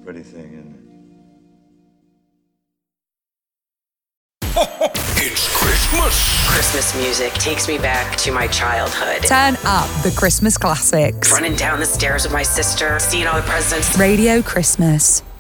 pretty thing, isn't it? It's Christmas. Christmas music takes me back to my childhood. Turn up the Christmas classics. Running down the stairs with my sister, seeing all the presents. Radio Christmas